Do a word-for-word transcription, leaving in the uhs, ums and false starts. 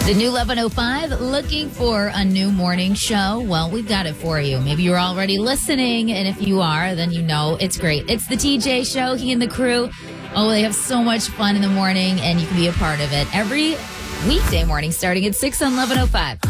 The new eleven oh five, looking for a new morning show? Well, we've got it for you. Maybe you're already listening, and if you are, then you know it's great. It's the T J Show, he and the crew. Oh, they have so much fun in the morning, and you can be a part of it every weekday morning starting at six on eleven oh five.